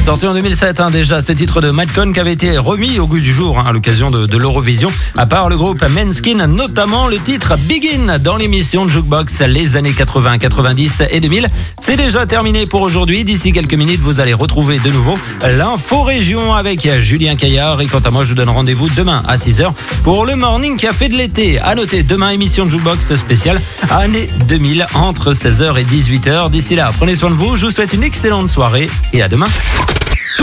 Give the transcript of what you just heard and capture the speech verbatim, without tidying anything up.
Sorti en deux mille sept hein, déjà, ce titre de Madcon qui avait été remis au goût du jour hein, à l'occasion de, de l'Eurovision. À part le groupe Måneskin, notamment le titre Begin dans l'émission de Jukebox les années quatre-vingts, quatre-vingt-dix et deux mille. C'est déjà terminé pour aujourd'hui. D'ici quelques minutes, vous allez retrouver de nouveau l'info région avec Julien Caillard. Et quant à moi, je vous donne rendez-vous demain à six heures pour le Morning Café de l'été. À noter, demain, émission de Jukebox spéciale année deux mille entre seize heures et dix-huit heures. D'ici là, prenez soin de vous. Je vous souhaite une excellente soirée et à demain.